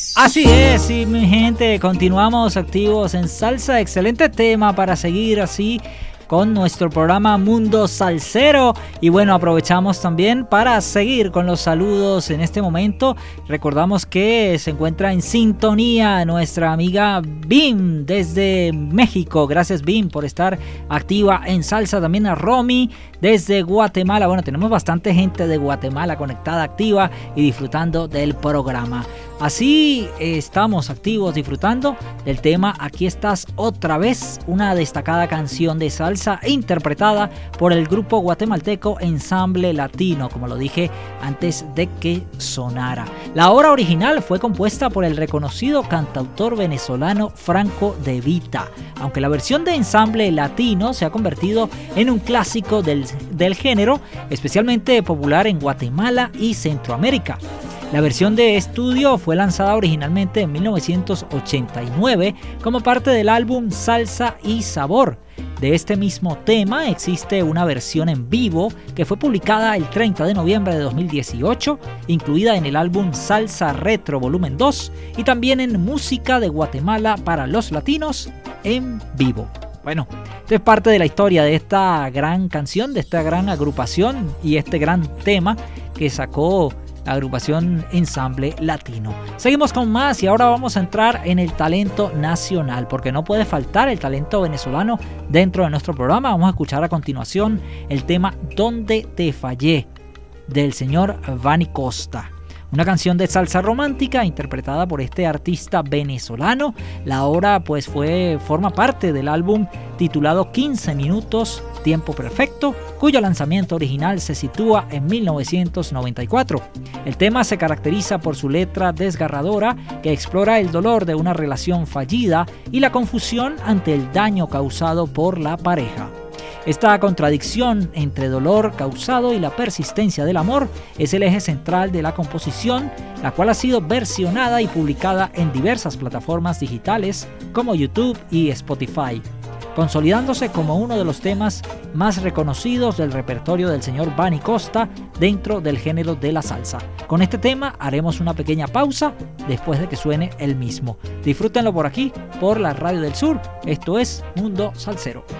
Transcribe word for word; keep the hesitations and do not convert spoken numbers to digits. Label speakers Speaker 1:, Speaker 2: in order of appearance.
Speaker 1: Así es, y mi gente, continuamos activos en salsa. Excelente tema para seguir así con nuestro programa Mundo Salsero. Y bueno, aprovechamos también para seguir con los saludos en este momento. Recordamos que se encuentra en sintonía nuestra amiga Bim desde México. Gracias, Bim, por estar activa en salsa. También a Romy desde Guatemala. Bueno, tenemos bastante gente de Guatemala conectada, activa y disfrutando del programa. Así eh, estamos activos disfrutando del tema Aquí estás otra vez, una destacada canción de salsa interpretada por el grupo guatemalteco Ensamble Latino, como lo dije antes de que sonara. La obra original fue compuesta por el reconocido cantautor venezolano Franco De Vita, aunque la versión de Ensamble Latino se ha convertido en un clásico del, del género, especialmente popular en Guatemala y Centroamérica. La versión de estudio fue lanzada originalmente en mil novecientos ochenta y nueve como parte del álbum Salsa y Sabor. De este mismo tema existe una versión en vivo que fue publicada el treinta de noviembre de dos mil dieciocho, incluida en el álbum Salsa Retro Volumen dos y también en Música de Guatemala para los Latinos en vivo. Bueno, esto es parte de la historia de esta gran canción, de esta gran agrupación y este gran tema que sacó la agrupación Ensamble Latino. Seguimos con más y ahora vamos a entrar en el talento nacional, porque no puede faltar el talento venezolano dentro de nuestro programa. Vamos a escuchar a continuación el tema Donde te fallé del señor Vani Costa. Una canción de salsa romántica interpretada por este artista venezolano. La obra pues fue, forma parte del álbum titulado quince minutos, Tiempo Perfecto, cuyo lanzamiento original se sitúa en mil novecientos noventa y cuatro. El tema se caracteriza por su letra desgarradora que explora el dolor de una relación fallida y la confusión ante el daño causado por la pareja. Esta contradicción entre dolor causado y la persistencia del amor es el eje central de la composición, la cual ha sido versionada y publicada en diversas plataformas digitales como YouTube y Spotify, consolidándose como uno de los temas más reconocidos del repertorio del señor Vani Costa dentro del género de la salsa. Con este tema haremos una pequeña pausa después de que suene el mismo. Disfrútenlo por aquí, por la Radio del Sur. Esto es Mundo Salsero.